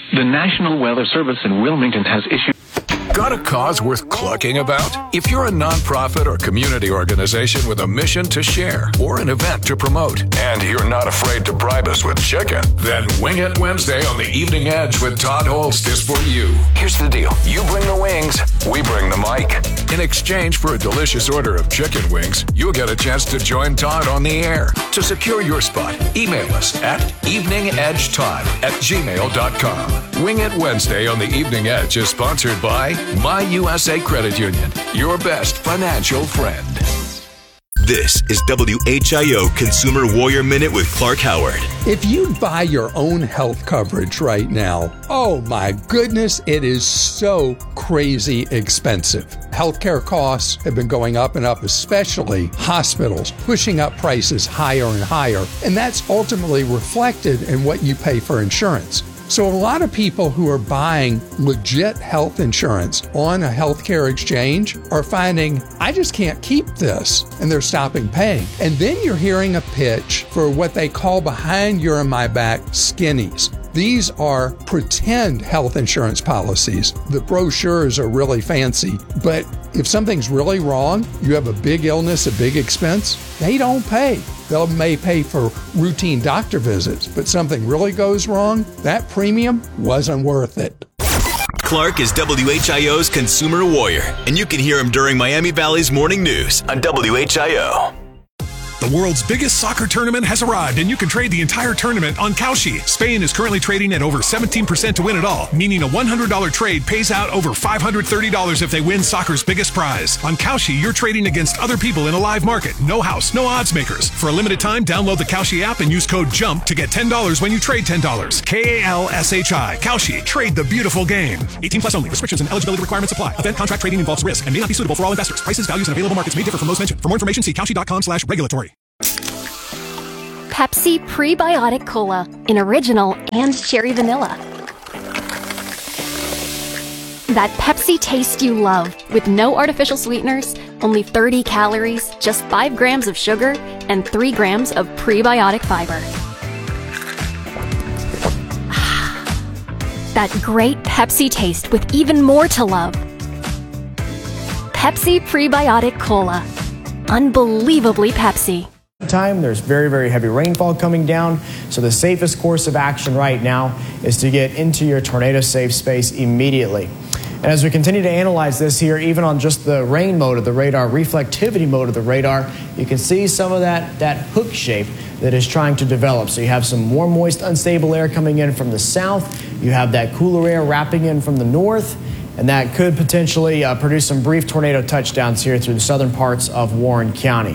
The National Weather Service in Wilmington has issued... Got a cause worth clucking about? If you're a nonprofit or community organization with a mission to share or an event to promote, and you're not afraid to bribe us with chicken, then Wing It Wednesday on the Evening Edge with Todd Holst is for you. Here's the deal. You bring the wings, we bring the mic. In exchange for a delicious order of chicken wings, you'll get a chance to join Todd on the air. To secure your spot, email us at eveningedgetodd@gmail.com. Wing It Wednesday on the Evening Edge is sponsored by My USA Credit Union, your best financial friend. This is WHIO Consumer Warrior Minute with Clark Howard. If you buy your own health coverage right now, oh my goodness, it is so crazy expensive. Healthcare costs have been going up and up, especially hospitals, pushing up prices higher and higher, and that's ultimately reflected in what you pay for insurance. So a lot of people who are buying legit health insurance on a healthcare exchange are finding, I just can't keep this, and they're stopping paying. And then you're hearing a pitch for what they call behind your and my back skinnies. These are pretend health insurance policies. The brochures are really fancy, but if something's really wrong, you have a big illness, a big expense, they don't pay. They may pay for routine doctor visits, but something really goes wrong, that premium wasn't worth it. Clark is WHIO's Consumer Warrior, and you can hear him during Miami Valley's Morning News on WHIO. The world's biggest soccer tournament has arrived, and you can trade the entire tournament on Kalshi. Spain is currently trading at over 17% to win it all, meaning a $100 trade pays out over $530 if they win soccer's biggest prize. On Kalshi, you're trading against other people in a live market. No house, no odds makers. For a limited time, download the Kalshi app and use code JUMP to get $10 when you trade $10. Kalshi. Kalshi. Trade the beautiful game. 18 plus only. Restrictions and eligibility requirements apply. Event contract trading involves risk and may not be suitable for all investors. Prices, values, and available markets may differ from those mentioned. For more information, see Kalshi.com/regulatory. Pepsi Prebiotic Cola in original and cherry vanilla. That Pepsi taste you love with no artificial sweeteners, only 30 calories, just 5 grams of sugar, and 3 grams of prebiotic fiber. That great Pepsi taste with even more to love. Pepsi Prebiotic Cola. Unbelievably Pepsi. Time. There's very, very heavy rainfall coming down, so the safest course of action right now is to get into your tornado safe space immediately. And as we continue to analyze this here, even on just the rain mode of the radar, reflectivity mode of the radar, you can see some of that hook shape that is trying to develop. So you have some warm, moist, unstable air coming in from the south. You have that cooler air wrapping in from the north, and that could potentially produce some brief tornado touchdowns here through the southern parts of Warren County.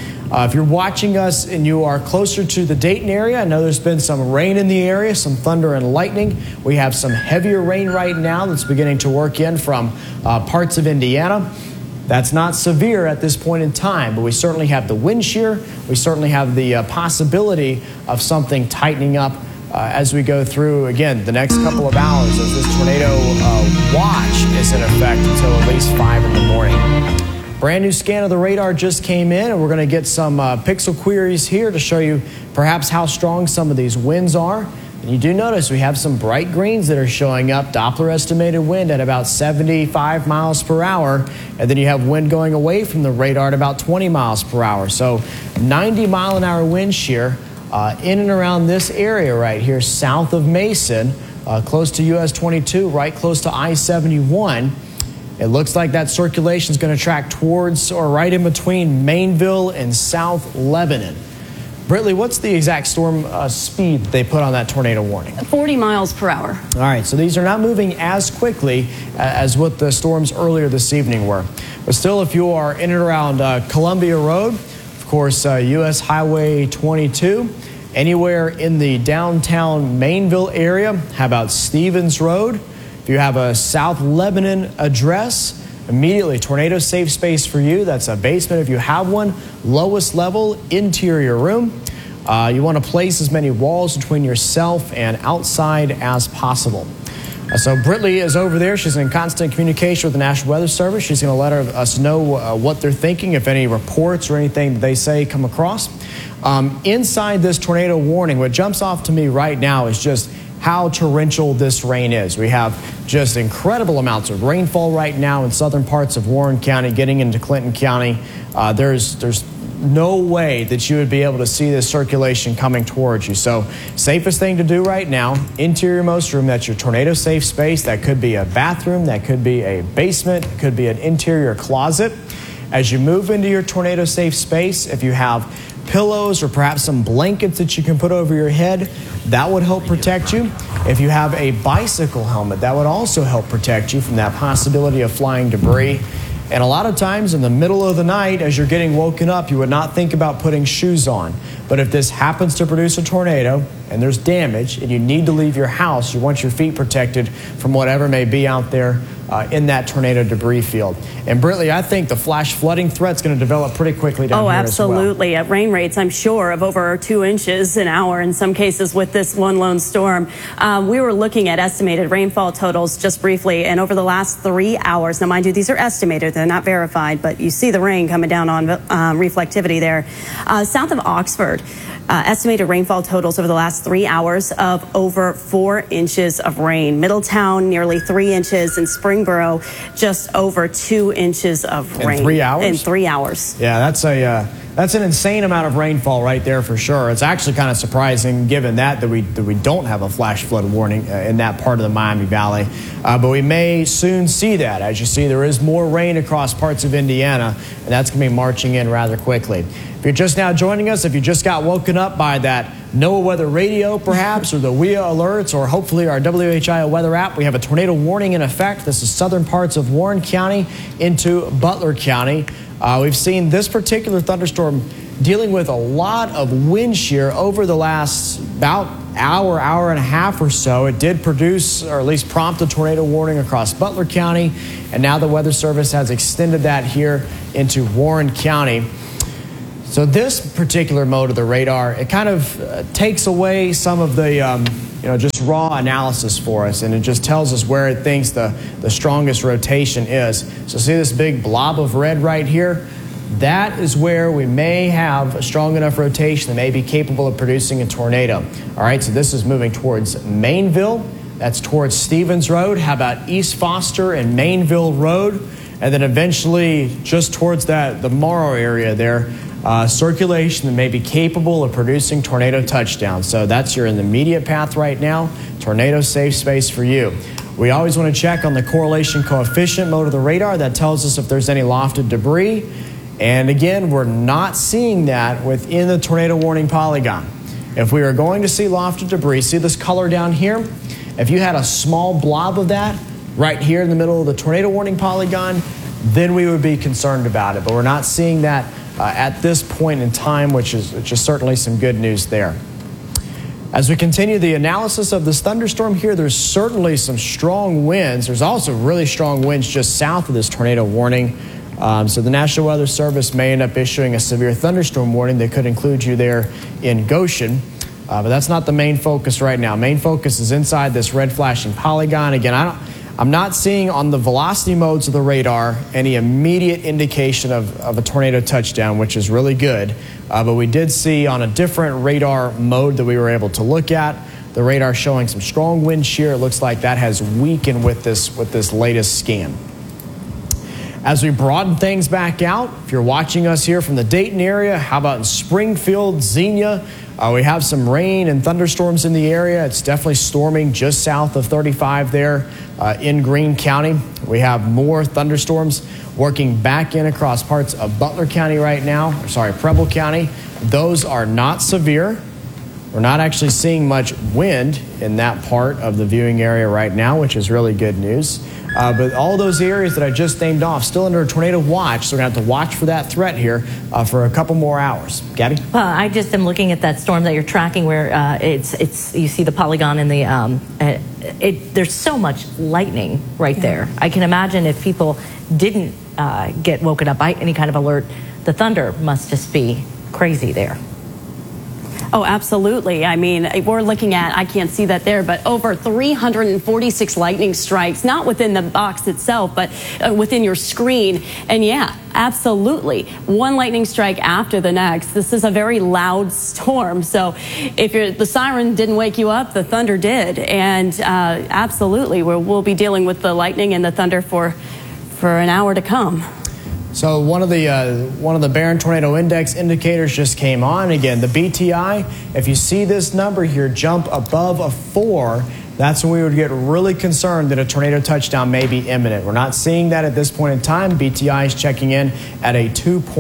If you're watching us and you are closer to the Dayton area, I know there's been some rain in the area, some thunder and lightning. We have some heavier rain right now that's beginning to work in from parts of Indiana. That's not severe at this point in time, but we certainly have the wind shear. We certainly have the possibility of something tightening up as we go through, again, the next couple of hours as this tornado watch is in effect until at least 5 in the morning. Brand new scan of the radar just came in, and we're going to get some pixel queries here to show you perhaps how strong some of these winds are. And you do notice we have some bright greens that are showing up. Doppler estimated wind at about 75 miles per hour. And then you have wind going away from the radar at about 20 miles per hour. So 90 mile an hour wind shear in and around this area right here south of Mason, close to US 22, right close to I-71. It looks like that circulation is going to track towards or right in between Mainville and South Lebanon. Britley, what's the exact storm speed they put on that tornado warning? 40 miles per hour. All right, so these are not moving as quickly as what the storms earlier this evening were. But still, if you are in and around Columbia Road, of course, US Highway 22, anywhere in the downtown Mainville area, how about Stevens Road? If you have a South Lebanon address, immediately tornado safe space for you. That's a basement if you have one. Lowest level, interior room. You want to place as many walls between yourself and outside as possible. So Britley is over there. She's in constant communication with the National Weather Service. She's going to let us know what they're thinking, if any reports or anything that they say come across. Inside this tornado warning, what jumps off to me right now is just how torrential this rain is. We have just incredible amounts of rainfall right now in southern parts of Warren County, getting into Clinton County. There's no way that you would be able to see this circulation coming towards you. So safest thing to do right now, interior-most room, that's your tornado safe space. That could be a bathroom, that could be a basement, it could be an interior closet. As you move into your tornado safe space, if you have pillows or perhaps some blankets that you can put over your head, that would help protect you. If you have a bicycle helmet, that would also help protect you from that possibility of flying debris. And a lot of times in the middle of the night, as you're getting woken up, you would not think about putting shoes on. But if this happens to produce a tornado and there's damage and you need to leave your house, you want your feet protected from whatever may be out there in that tornado debris field. And Brittany, I think the flash flooding threat's going to develop pretty quickly down here as well. Absolutely. At rain rates, I'm sure, of over 2 inches an hour in some cases with this one lone storm. We were looking at estimated rainfall totals just briefly, and over the last 3 hours, now mind you, these are estimated, they're not verified, but you see the rain coming down on reflectivity there. South of Oxford, estimated rainfall totals over the last 3 hours of over 4 inches of rain. Middletown, nearly 3 inches, and Springboro, just over 2 inches of rain. In 3 hours? In 3 hours. Yeah, that's an insane amount of rainfall right there for sure. It's actually kind of surprising given that we don't have a flash flood warning in that part of the Miami Valley. But we may soon see that. As you see, there is more rain across parts of Indiana, and that's going to be marching in rather quickly. If you're just now joining us, if you just got woken up by that NOAA weather radio perhaps, or the WIA alerts, or hopefully our WHIO weather app, we have a tornado warning in effect. This is southern parts of Warren County into Butler County. We've seen this particular thunderstorm dealing with a lot of wind shear over the last about hour and a half or so. It did produce, or at least prompt, a tornado warning across Butler County, and now the Weather Service has extended that here into Warren County. So this particular mode of the radar, it kind of takes away some of the just raw analysis for us, and it just tells us where it thinks the strongest rotation is. So see this big blob of red right here? That is where we may have a strong enough rotation that may be capable of producing a tornado. All right, so this is moving towards Mainville. That's towards Stevens Road. How about East Foster and Mainville Road? And then eventually just towards the Morrow area there, circulation that may be capable of producing tornado touchdowns. So that's your immediate path right now. Tornado safe space for you. We always want to check on the correlation coefficient mode of the radar. That tells us if there's any lofted debris. And again, we're not seeing that within the tornado warning polygon. If we are going to see lofted debris, see this color down here? If you had a small blob of that right here in the middle of the tornado warning polygon, then we would be concerned about it. But we're not seeing that at this point in time, which is certainly some good news there. As we continue the analysis of this thunderstorm here, there's certainly some strong winds. There's also really strong winds just south of this tornado warning. So the National Weather Service may end up issuing a severe thunderstorm warning that could include you there in Goshen. But that's not the main focus right now. Main focus is inside this red flashing polygon. Again, I'm not seeing on the velocity modes of the radar any immediate indication of a tornado touchdown, which is really good. But we did see on a different radar mode that we were able to look at, the radar showing some strong wind shear. It looks like that has weakened with this latest scan. As we broaden things back out, if you're watching us here from the Dayton area, how about in Springfield, Xenia? We have some rain and thunderstorms in the area. It's definitely storming just south of 35 there in Greene County. We have more thunderstorms working back in across parts of Butler County right now. Preble County. Those are not severe. We're not actually seeing much wind in that part of the viewing area right now, which is really good news. But all those areas that I just named off still under a tornado watch, so we're going to have to watch for that threat here for a couple more hours. Gabby? Well, I just am looking at that storm that you're tracking where it's you see the polygon in the there's so much lightning right there. I can imagine if people didn't get woken up by any kind of alert, the thunder must just be crazy there. Oh, absolutely. I mean, we're looking at, I can't see that there, but over 346 lightning strikes, not within the box itself, but within your screen. And yeah, absolutely. One lightning strike after the next. This is a very loud storm. So if the siren didn't wake you up, the thunder did. And absolutely, we'll be dealing with the lightning and the thunder for an hour to come. So one of the Barron Tornado Index indicators just came on. Again, the BTI, if you see this number here jump above a 4, that's when we would get really concerned that a tornado touchdown may be imminent. We're not seeing that at this point in time. BTI is checking in at a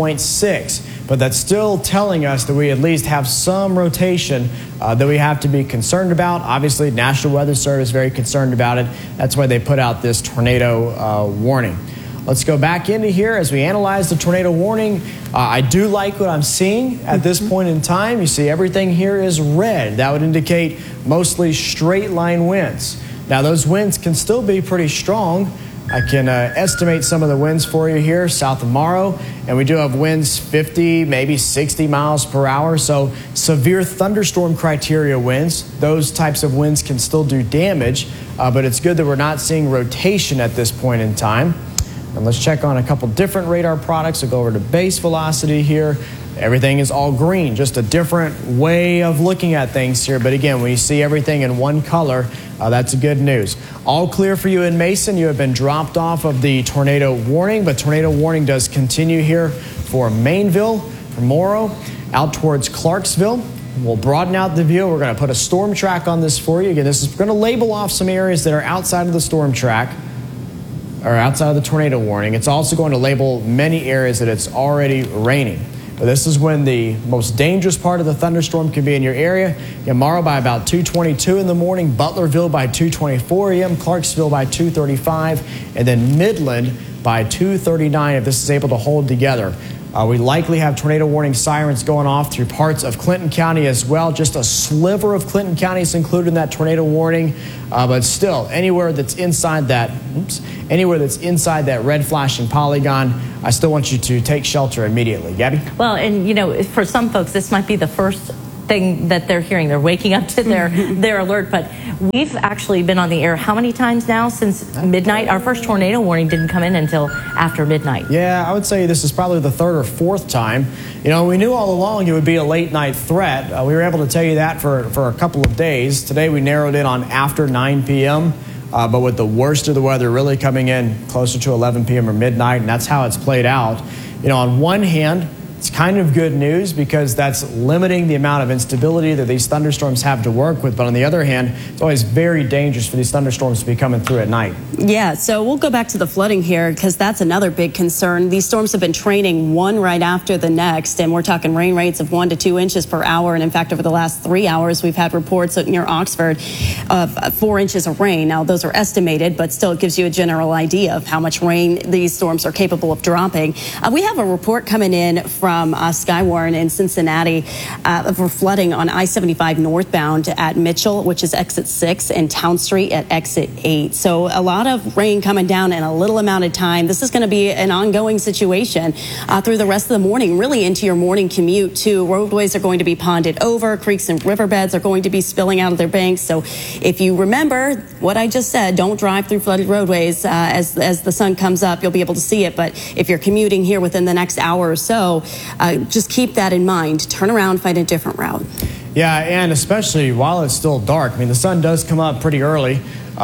2.6. But that's still telling us that we at least have some rotation that we have to be concerned about. Obviously, National Weather Service is very concerned about it. That's why they put out this tornado warning. Let's go back into here as we analyze the tornado warning. I do like what I'm seeing at this point in time. You see everything here is red. That would indicate mostly straight line winds. Now those winds can still be pretty strong. I can estimate some of the winds for you here south of Morrow, and we do have winds 50, maybe 60 miles per hour. So severe thunderstorm criteria winds, those types of winds can still do damage, but it's good that we're not seeing rotation at this point in time. And let's check on a couple different radar products. We'll go over to base velocity here. Everything is all green, just a different way of looking at things here. But again, when you see everything in one color, that's good news. All clear for you in Mason. You have been dropped off of the tornado warning, but tornado warning does continue here for Mainville, for Morrow, out towards Clarksville. We'll broaden out the view. We're going to put a storm track on this for you. Again, this is going to label off some areas that are outside of the storm track, or outside of the tornado warning. It's also going to label many areas that it's already raining. But this is when the most dangerous part of the thunderstorm can be in your area. Morrow by about 2:22 in the morning, Butlerville by 2:24 a.m., Clarksville by 2:35, and then Midland by 2:39 if this is able to hold together. We likely have tornado warning sirens going off through parts of Clinton County as well. Just a sliver of Clinton County is included in that tornado warning. But still, anywhere that's inside that red flashing polygon, I still want you to take shelter immediately. Gabby? Well, and you know, for some folks, this might be the first thing that they're hearing. They're waking up to their alert, but we've actually been on the air how many times now since midnight? Our first tornado warning didn't come in until after midnight. Yeah, I would say this is probably the third or fourth time. You know, we knew all along it would be a late night threat. We were able to tell you that for a couple of days. Today we narrowed in on after 9 p.m., but with the worst of the weather really coming in closer to 11 p.m. or midnight, and that's how it's played out. You know, on one hand, it's kind of good news because that's limiting the amount of instability that these thunderstorms have to work with. But on the other hand, it's always very dangerous for these thunderstorms to be coming through at night. Yeah, so we'll go back to the flooding here because that's another big concern. These storms have been training one right after the next, and we're talking rain rates of 1 to 2 inches per hour. And in fact, over the last 3 hours, we've had reports near Oxford of 4 inches of rain. Now, those are estimated, but still it gives you a general idea of how much rain these storms are capable of dropping. We have a report coming in from Skywarn in Cincinnati for flooding on I-75 northbound at Mitchell, which is exit 6, and Town Street at exit 8. So a lot of rain coming down in a little amount of time. This is going to be an ongoing situation through the rest of the morning, really into your morning commute too. Roadways are going to be ponded over. Creeks and riverbeds are going to be spilling out of their banks. So if you remember what I just said, don't drive through flooded roadways as the sun comes up. You'll be able to see it. But if you're commuting here within the next hour or so, just keep that in mind. Turn around, find a different route. Yeah, and especially while it's still dark. I mean, the sun does come up pretty early.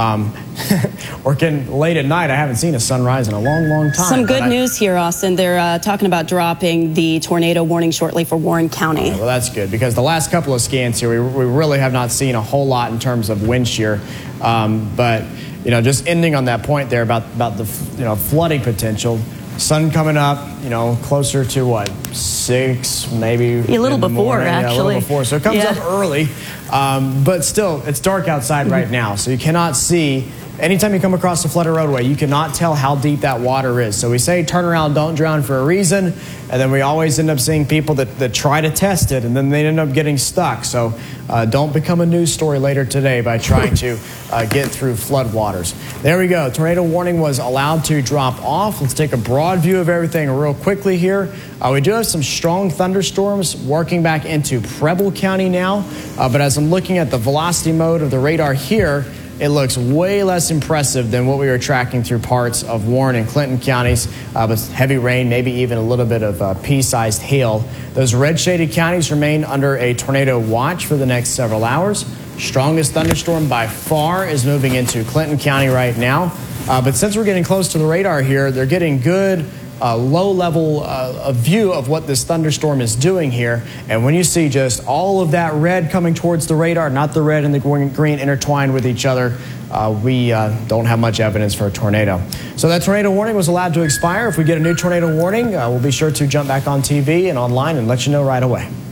Working late at night, I haven't seen a sunrise in a long, long time. Some good news here, Austin. They're talking about dropping the tornado warning shortly for Warren County. Well, that's good because the last couple of scans here, we really have not seen a whole lot in terms of wind shear. But, you know, just ending on that point there about the, flooding potential. Sun coming up, closer to what, 6, maybe a little before, actually. Yeah, a little before. So it comes up early, but still, it's dark outside right now, so you cannot see anytime you come across a flooded roadway, you cannot tell how deep that water is. So we say turn around, don't drown for a reason, and then we always end up seeing people that try to test it, and then they end up getting stuck. So don't become a news story later today by trying to get through floodwaters. There we go. Tornado warning was allowed to drop off. Let's take a broad view of everything real quickly here. We do have some strong thunderstorms working back into Preble County now, but as I'm looking at the velocity mode of the radar here, it looks way less impressive than what we were tracking through parts of Warren and Clinton counties, with heavy rain, maybe even a little bit of pea-sized hail. Those red shaded counties remain under a tornado watch for the next several hours. Strongest thunderstorm by far is moving into Clinton County right now. But since we're getting close to the radar here, they're getting good low-level view of what this thunderstorm is doing here. And when you see just all of that red coming towards the radar, not the red and the green intertwined with each other, we don't have much evidence for a tornado. So that tornado warning was allowed to expire. If we get a new tornado warning, we'll be sure to jump back on TV and online and let you know right away.